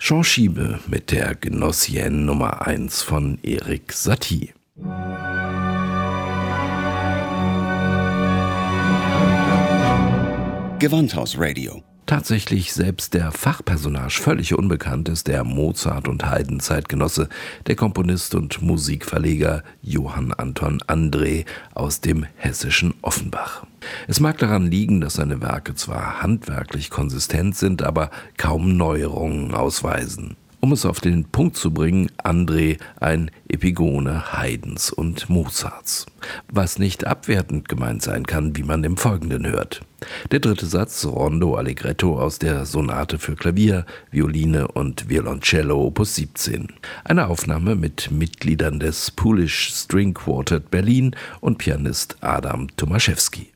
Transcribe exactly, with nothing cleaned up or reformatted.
Jean Schiebe mit der Gnossienne Nummer eins von Erik Satie. Gewandhaus-Radio. Tatsächlich selbst der Fachpersonage völlig unbekannt ist der Mozart- und Haydn-Zeitgenosse, der Komponist und Musikverleger Johann Anton André aus dem hessischen Offenbach. Es mag daran liegen, dass seine Werke zwar handwerklich konsistent sind, aber kaum Neuerungen ausweisen. Um es auf den Punkt zu bringen, André ein Epigone Haydns und Mozarts. Was nicht abwertend gemeint sein kann, wie man im Folgenden hört. Der dritte Satz, Rondo Allegretto aus der Sonate für Klavier, Violine und Violoncello Opus siebzehn. Eine Aufnahme mit Mitgliedern des Polish String Quartet Berlin und Pianist Adam Tomaszewski.